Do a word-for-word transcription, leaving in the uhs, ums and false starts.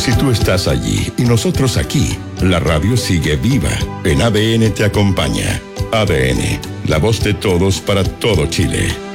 Si tú estás allí y nosotros aquí, la radio sigue viva. En A D N te acompaña. A D N, la voz de todos para todo Chile.